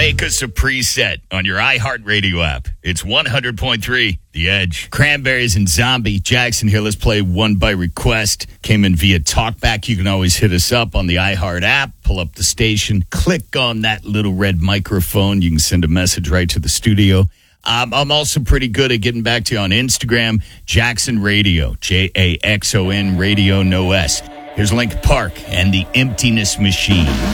Make us a preset on your iHeartRadio app. It's 100.3 The Edge. Cranberries and Zombie. Jackson here. Let's play one by request. Came in via TalkBack. You can always hit us up on the iHeart app. Pull up the station. Click on that little red microphone. You can send a message right to the studio. I'm also pretty good at getting back to you on Instagram. Jackson Radio. Jaxon Radio, no S. Here's Linkin Park and the Emptiness Machine.